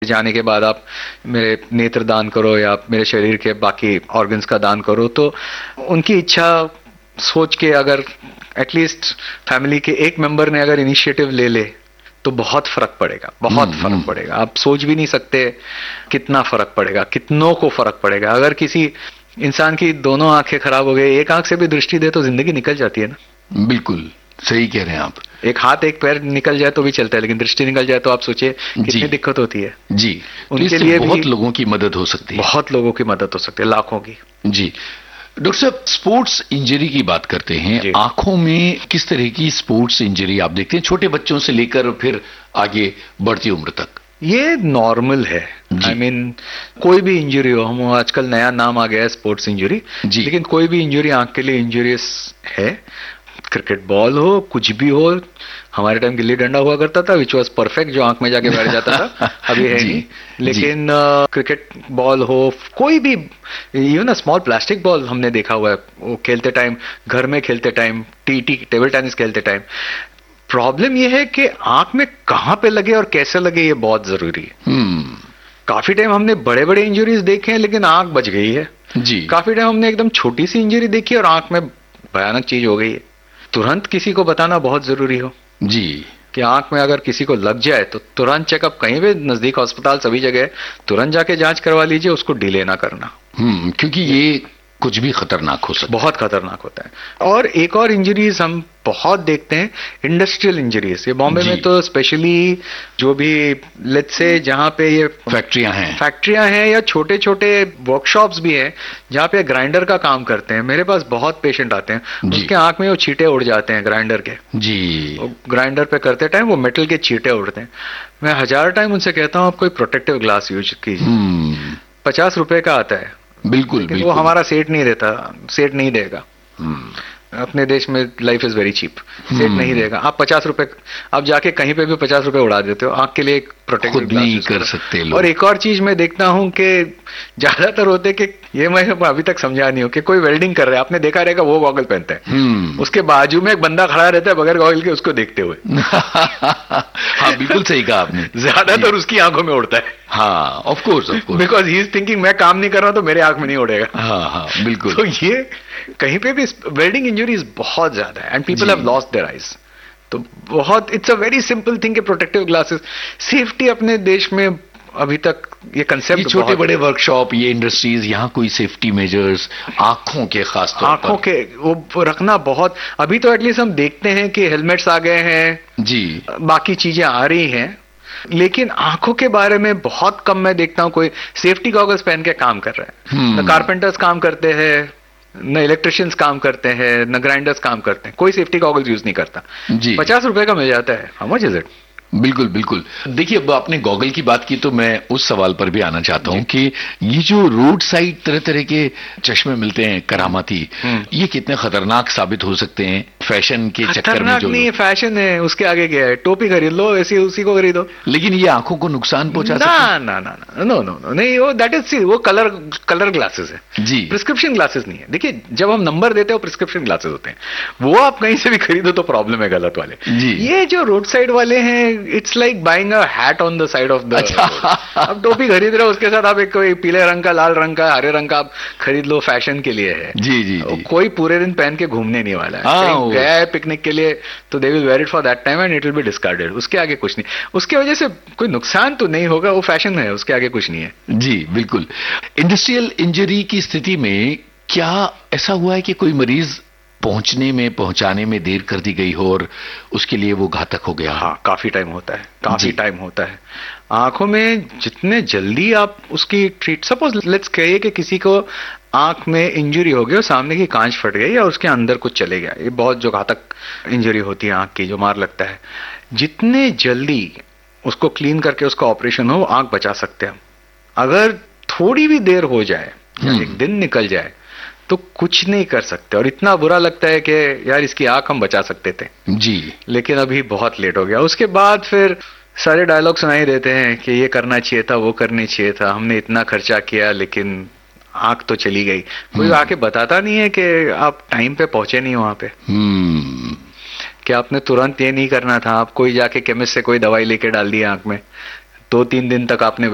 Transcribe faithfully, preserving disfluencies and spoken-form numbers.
जाने के बाद आप मेरे नेत्र दान करो या मेरे शरीर के बाकी ऑर्गन्स का दान करो, तो उनकी इच्छा सोच के अगर एटलीस्ट फैमिली के एक मेंबर ने अगर इनिशिएटिव ले ले तो बहुत फर्क पड़ेगा, बहुत फर्क पड़ेगा। आप सोच भी नहीं सकते कितना फर्क पड़ेगा, कितनों को फर्क पड़ेगा। अगर किसी इंसान की दोनों आंखें खराब हो गई, एक आंख से भी दृष्टि दे तो जिंदगी निकल जाती है ना। बिल्कुल सही कह रहे हैं आप। एक हाथ एक पैर निकल जाए तो भी चलता है, लेकिन दृष्टि निकल जाए तो आप सोचिए कितनी दिक्कत होती है। जी, उनके लिए बहुत लोगों की मदद हो सकती है, बहुत लोगों की मदद हो सकती है, लाखों की। जी डॉक्टर साहब, स्पोर्ट्स इंजरी की बात करते हैं, आंखों में किस तरह की स्पोर्ट्स इंजरी आप देखते हैं, छोटे बच्चों से लेकर फिर आगे बढ़ती उम्र तक? ये नॉर्मल है। आई I मीन mean, कोई भी इंजरी हो, हम आजकल नया नाम आ गया है स्पोर्ट्स इंजरी, लेकिन कोई भी इंजरी आंख के लिए इंजरियस है। क्रिकेट बॉल हो, कुछ भी हो, हमारे टाइम गिल्ली डंडा हुआ करता था विच वॉज परफेक्ट, जो आंख में जाके बैठ जाता था, अभी है नहीं। लेकिन क्रिकेट बॉल हो, कोई भी, इवन स्मॉल प्लास्टिक बॉल हमने देखा हुआ है, वो खेलते टाइम, घर में खेलते time, T tea table tennis खेलते टाइम। प्रॉब्लम ये है कि आंख में कहां पे लगे और कैसे लगे, ये बहुत जरूरी है। hmm. काफी टाइम हमने बड़े बड़े इंजरीज देखे हैं लेकिन आंख बच गई है जी। काफी टाइम हमने एकदम छोटी सी इंजरी देखी और आंख में भयानक चीज हो गई है। तुरंत किसी को बताना बहुत जरूरी हो जी कि आंख में अगर किसी को लग जाए तो तुरंत चेकअप, कहीं भी नजदीक अस्पताल सभी जगह, तुरंत जाके जांच करवा लीजिए, उसको डिले ना करना। हम्म क्योंकि ये कुछ भी खतरनाक हो सकता है, बहुत खतरनाक होता है। और एक और इंजरीज हम बहुत देखते हैं, इंडस्ट्रियल इंजरीज। ये बॉम्बे में तो स्पेशली जो भी लेट्स से जहां पे ये फैक्ट्रियां हैं फैक्ट्रियां हैं या छोटे छोटे वर्कशॉप्स भी हैं जहां पे ग्राइंडर का काम करते हैं। मेरे पास बहुत पेशेंट आते हैं, उसके आंख में वो छींटे उड़ जाते हैं ग्राइंडर के जी। ग्राइंडर पे करते टाइम वो मेटल के छींटे उड़ते हैं। मैं हजार टाइम उनसे कहता हूं आप कोई प्रोटेक्टिव ग्लास यूज कीजिए, पचास रुपए का आता है। बिल्कुल, बिल्कुल वो हमारा सेट नहीं देता, सेट नहीं देगा। अपने देश में life is very cheap, set नहीं देगा। आप पचास रुपए, आप जाके कहीं पे भी पचास रुपए उड़ा देते हो, आंख के लिए एक प्रोटेक्टिव ग्लास नहीं कर सकते लोग। और एक और चीज मैं देखता हूं कि ज्यादातर होते कि ये मैं अभी तक समझा नहीं हूं कि कोई वेल्डिंग कर रहा है, आपने देखा रहेगा वो गॉगल पहनता है, उसके बाजू में एक बंदा खड़ा रहता है बगैर गॉगल के उसको देखते हुए। हाँ बिल्कुल सही कहा आपने, ज्यादातर उसकी आंखों में उड़ता है। हाँ of course of course, because he is thinking मैं काम नहीं कर रहा हूं तो मेरे आंख में नहीं उड़ेगा। हाँ हाँ बिल्कुल। तो ये कहीं पे भी वेल्डिंग इंजरीज बहुत ज्यादा है and people have lost their eyes. तो बहुत, it's a very simple thing के प्रोटेक्टिव ग्लासेस, सेफ्टी अपने देश में अभी तक ये कंसेप्ट, छोटे बड़े वर्कशॉप, ये इंडस्ट्रीज, यहाँ कोई सेफ्टी मेजर्स आंखों के खास तौर आंखों के वो रखना बहुत, अभी तो एटलीस्ट हम देखते हैं कि हेलमेट्स आ गए हैं जी, बाकी चीजें आ रही हैं, लेकिन आंखों के बारे में बहुत कम मैं देखता हूं कोई सेफ्टी गॉगल्स पहन के काम कर रहे हैं। न कारपेंटर्स काम करते हैं, न इलेक्ट्रिशियंस काम करते हैं, न ग्राइंडर्स काम करते हैं, कोई सेफ्टी गॉगल्स यूज नहीं करता। पचास रुपए का मिल जाता है, हाउ मच इज इट? बिल्कुल बिल्कुल। देखिए अब आपने गॉगल की बात की तो मैं उस सवाल पर भी आना चाहता हूं कि ये जो रोड साइड तरह तरह के चश्मे मिलते हैं करामाती, ये कितने खतरनाक साबित हो सकते हैं फैशन के चक्कर में? जो नहीं है, फैशन है, उसके आगे क्या है, टोपी खरीद लो, ऐसी उसी को खरीदो। लेकिन ये आंखों को नुकसान पहुंचा सकता है? ना ना ना नो नो नो नहीं, वो दैट इज वो कलर कलर ग्लासेस है जी, प्रिस्क्रिप्शन ग्लासेस नहीं है। देखिए जब हम नंबर देते हैं प्रिस्क्रिप्शन ग्लासेस होते हैं, वो आप कहीं से भी खरीदो तो प्रॉब्लम है गलत वाले जी। ये जो रोड साइड वाले हैं, it's like buying a hat on the side of the, अब टोपी खरीद रहे हो उसके साथ आप एक कोई पीले रंग का, लाल रंग का, हरे रंग का आप खरीद लो, फैशन के लिए है जी जी, जी। कोई पूरे दिन पहन के घूमने नहीं वाला है, गया है पिकनिक के लिए तो they will where it for that time and it will be discarded, उसके आगे कुछ नहीं। उसकी वजह से कोई नुकसान तो नहीं होगा, वो फैशन है, उसके आगे कुछ नहीं है जी। बिल्कुल। इंडस्ट्रियल इंजरी की स्थिति में क्या ऐसा हुआ है कि कोई मरीज पहुंचने में पहुंचाने में देर कर दी गई हो और उसके लिए वो घातक हो गया? हाँ काफी टाइम होता है, काफी टाइम होता है। आंखों में जितने जल्दी आप उसकी ट्रीट, सपोज लेट्स कहिए कि किसी को आंख में इंजरी हो गई और सामने की कांच फट गई या उसके अंदर कुछ चले गया, ये बहुत जो घातक इंजरी होती है आंख की, जो मार लगता है, जितने जल्दी उसको क्लीन करके उसका ऑपरेशन हो, आंख बचा सकते हैं। अगर थोड़ी भी देर हो जाए, एक दिन निकल जाए तो कुछ नहीं कर सकते, और इतना बुरा लगता है कि यार इसकी आंख हम बचा सकते थे जी, लेकिन अभी बहुत लेट हो गया। उसके बाद फिर सारे डायलॉग सुनाई देते हैं कि ये करना चाहिए था, वो करना चाहिए था, हमने इतना खर्चा किया लेकिन आंख तो चली गई। कोई आके बताता नहीं है कि आप टाइम पे पहुंचे नहीं वहां पे, कि आपने तुरंत ये नहीं करना था, आप कोई जाके केमिस्ट से कोई दवाई लेके डाल दी आंख में, दो तीन दिन तक आपने